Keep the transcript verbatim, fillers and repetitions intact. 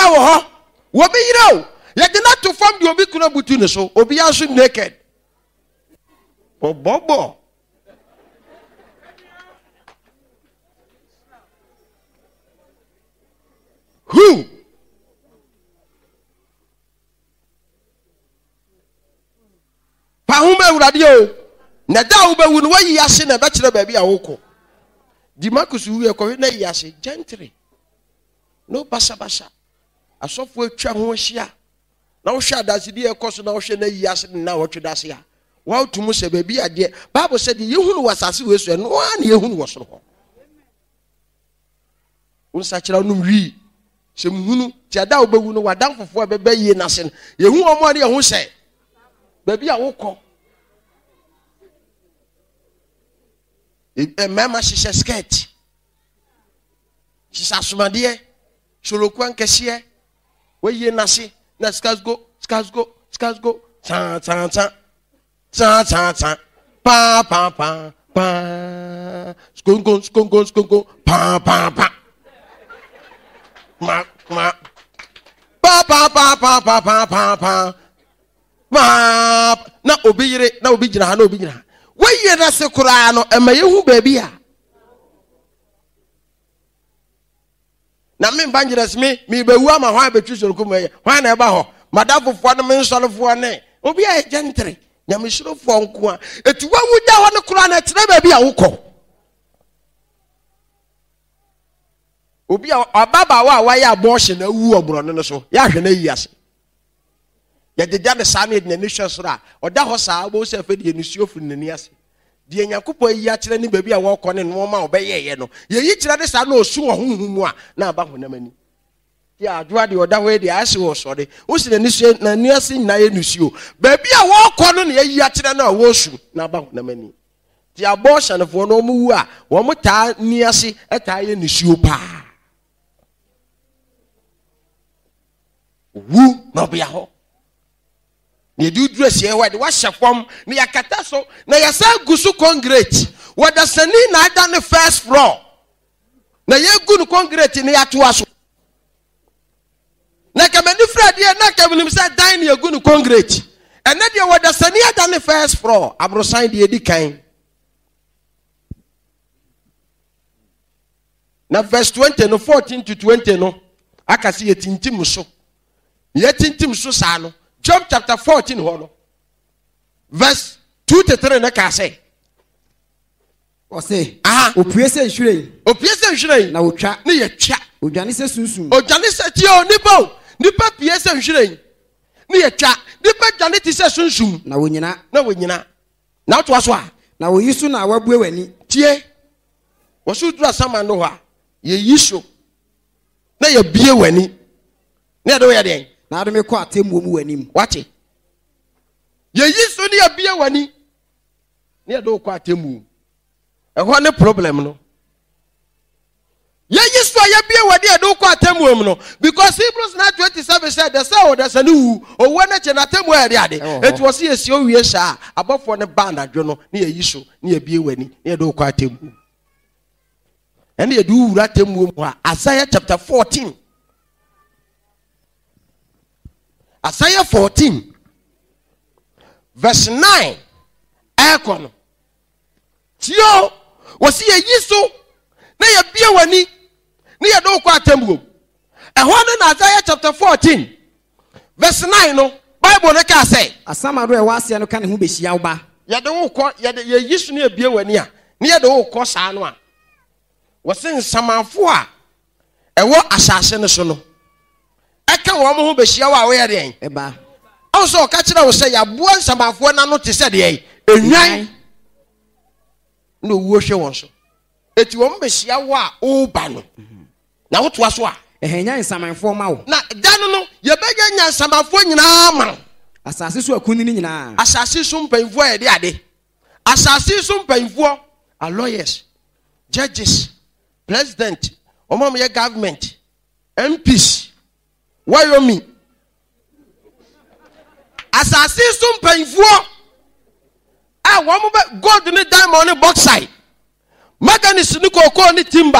Bema wo ho. Wo be yire o. Ye de not to form the obi kuna butu ne so. Obi aso naked. Oh bobo. Who? Pa huma urade o. Na da wo be wu no wayi ase na be kire ba bia wo ko. Di Marcus wu e ko na yi ase gentry. No basa basa. Asofo atwa ho hia. Na wo hwa dase di e koso na wo hwe na yi ase na wo twedase ya. Wa tumu se ba bia de. Bible said ye hunu wasase we so no na ye hunu wo so ho. Unsa kira no wi. Se muhunu ti ada wo be wu no wadan fofo be be yi na se. Ye hu omo de ye hu se. Ba bia wo ko. E mema shisha skirt. Shisha sumadiye. Shulokwan kesiye. We ye nasi. Na skaz go, skaz go, skaz go. Tan tan tan. Tan tan tan. Pa pa pa pa. Skungo skungo skungo. Pa pa pa. Ma ma. Pa pa pa pa pa pa pa pa. Ma na obiyire na obijira ha na obijira. Why na se kura no ema yehu baby a na me banjires me me bewu ama hwan betwi so ko me hwan na eba ho madafofo no me nsolofo ne obi a gentle nyamesirofo nko a etu wawu da ho ne kura na tire baby a wukọ obi a ababa wa wa ya abortion na wu obro no so ya hwe na yi ase ya de jade sane de ne hwesora oda ho saa bo se fe de nisuo fu ne ni ase de nyakopo yi a kire ni baby a wo kọ ne no ma obeyeye no ye yi kire de saa na osu wo huhumu a na aba ho na mani ya adwa de oda ho de ase wo so de wo se ne nisuo na ni ase na ye nisuo baby a wo kọ no ne yi a kire na wo osu na aba ho na mani ti abortion fo no mu wu a wo mo taa ni ase eta ye nisuo pa wu no bia ho ne du dress ye wa de wa shafom ne yakata so na yasa gusu concrete wada sani na ada ne first floor na ye gu no concrete ne yato aso na kamani frade na kamani sa dan ne gu no concrete ene de wada sani ada ne first floor abrosan de edi kan na verse twenty no fourteen to twenty no akasi ye tintim so ye tintim so sa no Job chapter fourteen hono verse two to three na ka say o say ah opie se nhwire opie se nhwire na otwa ne ye twa odwane se sunsun odwane se ti o nipa nipa pie se nhwire ne ye twa nipa dwane ti se sunsun na wonyina na wonyina na to aso a na woyisu na wabue wani tie wo su dura sama no ha ye yiso na ye bie wani ne do ye den na ado me ko atemmu mu wanim wate ye yiso ne ye bie wani ne do ko atemmu e ho ne problem no ye yiso ye bie wani e do ko atemmu mu no because Hebrews nine twenty-seven said the say the say wu owo na che na atemmu e ade it was ye si o wie sha abofo ne band adwo no ne ye yiso ne ye bie wani ne do ko atemmu and ye do wura atemmu mu a Isaiah chapter fourteen Isaiah fourteen verse nine Ekon Tio wasi ye yiso na ye bie wani na ye do kwa atembu e ho na Isaiah chapter fourteen verse nine no Bible ne ka say asamado e wase no ka ne ho behia wo ba ye de wo ko ye de ye yiso na ye bie wani a na ye de wo ko saa no a wasi nsamafo a e wo asase ne so no eka wo mo ho behia wa wo ye den eba also ka kira wo say ya boa nsamafo na no te se de enwan no wo hwe won so eti wo mo behia wa o ba no na wo to aso a ehenya nsamafo ma wo na dan no ye bega nya nsamafo nyina ma asase so akuni ni nyina asase so mpanfo ye de ade asase so mpanfo are lawyers judges president omom ye government M Ps Wyoming asase so mpanfo a wo mo God ni diamond ni bauxite manganese ni cocoa ni timber